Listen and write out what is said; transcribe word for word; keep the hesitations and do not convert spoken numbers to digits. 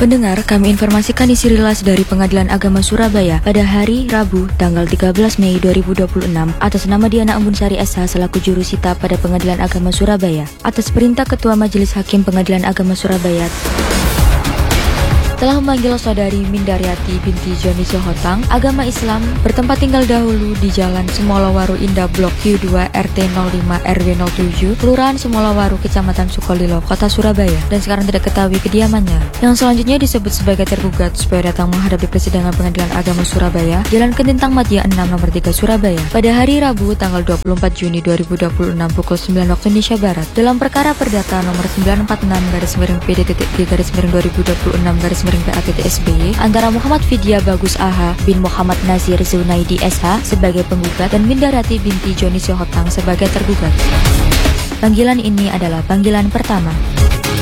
Pendengar, kami informasikan isi rilis dari Pengadilan Agama Surabaya pada hari Rabu, tanggal tiga belas Mei dua ribu dua puluh enam atas nama Diana Embunsari S H selaku jurusita pada Pengadilan Agama Surabaya. Atas perintah Ketua Majelis Hakim Pengadilan Agama Surabaya telah memanggil saudari Mindaryati binti Joni Sohotang, agama Islam, bertempat tinggal dahulu di Jalan Semolawaru Indah Blok Q dua R T nol lima R W nol tujuh, Kelurahan Semolawaru, Kecamatan Sukolilo, Kota Surabaya, dan sekarang tidak ketahui kediamannya. Yang selanjutnya disebut sebagai tergugat supaya datang menghadapi persidangan Pengadilan Agama Surabaya, Jalan Kendintang Madya enam nomor tiga Surabaya, pada hari Rabu tanggal dua puluh empat Juni dua ribu dua puluh enam pukul sembilan waktu Indonesia Barat, dalam perkara perdata nomor sembilan empat enam garis miring P D titik G garis miring dua ribu dua puluh enam garis miring P A T T S B Y antara Muhammad Vidya Bagus A H bin Muhammad Nazir Zunaidi S H sebagai penggugat dan Mindaryati binti Joni Sohotang sebagai tergugat. Panggilan ini adalah panggilan pertama.